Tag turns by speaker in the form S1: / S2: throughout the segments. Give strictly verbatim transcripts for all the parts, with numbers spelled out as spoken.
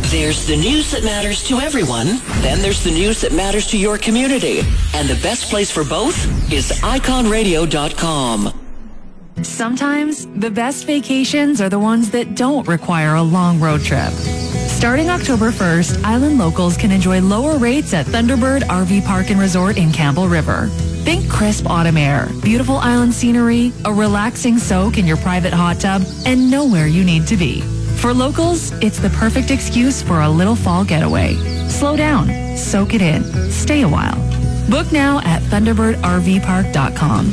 S1: There's the news that matters to everyone. Then there's the news that matters to your community. And the best place for both is icon radio dot com.
S2: Sometimes the best vacations are the ones that don't require a long road trip. Starting October first, Island locals can enjoy lower rates at Thunderbird R V Park and Resort in Campbell River. Think crisp autumn air, beautiful island scenery, a relaxing soak in your private hot tub, and nowhere you need to be. For locals, it's the perfect excuse for a little fall getaway. Slow down, soak it in, stay a while. Book now at thunderbird r v park dot com.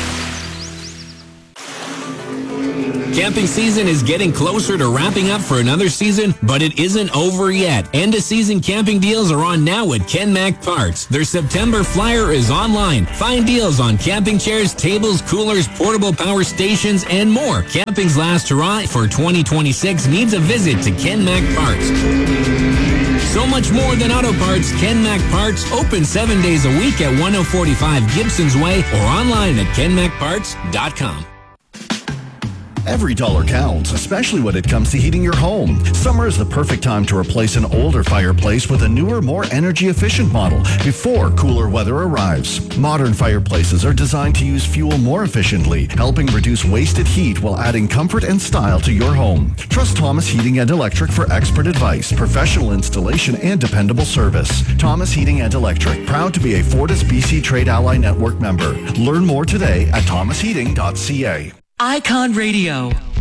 S3: Camping season is getting closer to wrapping up for another season, but it isn't over yet. End-of-season camping deals are on now at Ken Mack Parts. Their September flyer is online. Find deals on camping chairs, tables, coolers, portable power stations, and more. Camping's last hurrah for twenty twenty-six needs a visit to Ken Mack Parts. So much more than auto parts. Ken Mack Parts, open seven days a week at ten forty-five Gibson's Way or online at ken mack parts dot com.
S4: Every dollar counts, especially when it comes to heating your home. Summer is the perfect time to replace an older fireplace with a newer, more energy-efficient model before cooler weather arrives. Modern fireplaces are designed to use fuel more efficiently, helping reduce wasted heat while adding comfort and style to your home. Trust Thomas Heating and Electric for expert advice, professional installation, and dependable service. Thomas Heating and Electric, proud to be a Fortis B C Trade Ally Network member. Learn more today at thomas heating dot c a.
S1: Icon Radio.